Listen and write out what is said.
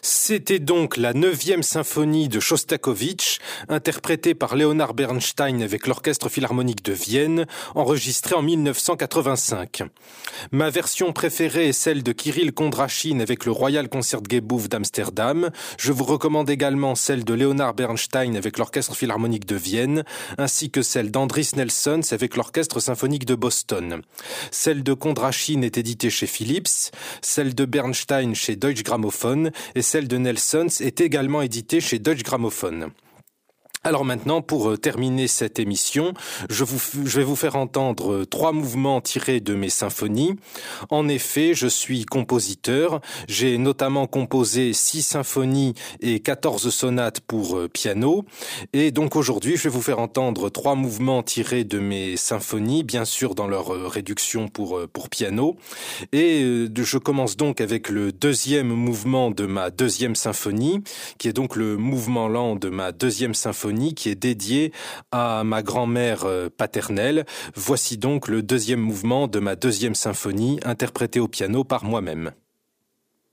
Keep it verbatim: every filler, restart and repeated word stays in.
C'était donc la neuvième symphonie de Chostakovitch, interprétée par Leonard Bernstein avec l'Orchestre Philharmonique de Vienne, enregistrée en mille neuf cent quatre-vingt-cinq. Ma version préférée est celle de Kirill Kondrachine avec le Royal Concertgebouw d'Amsterdam. Je vous recommande également celle de Leonard Bernstein avec l'Orchestre Philharmonique de Vienne, ainsi que celle d'Andris Nelsons avec l'Orchestre Symphonique de Boston. Celle de Kondrachine est éditée chez Philips, celle de Bernstein chez Deutsche Grammophon et celle de Nelsons est également éditée chez Deutsche Grammophon. Alors maintenant, pour terminer cette émission, je, vous, je vais vous faire entendre trois mouvements tirés de mes symphonies. En effet, je suis compositeur. J'ai notamment composé six symphonies et quatorze sonates pour piano. Et donc aujourd'hui, je vais vous faire entendre trois mouvements tirés de mes symphonies, bien sûr dans leur réduction pour, pour piano. Et je commence donc avec le deuxième mouvement de ma deuxième symphonie, qui est donc le mouvement lent de ma deuxième symphonie, qui est dédié à ma grand-mère paternelle. Voici donc le deuxième mouvement de ma deuxième symphonie, interprété au piano par moi-même.